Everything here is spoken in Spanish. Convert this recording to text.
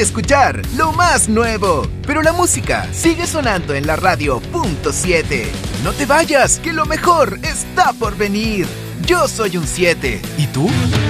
de escuchar lo más nuevo. Pero la música sigue sonando en la radio punto 7. No te vayas, que lo mejor está por venir. Yo soy un 7. ¿Y tú?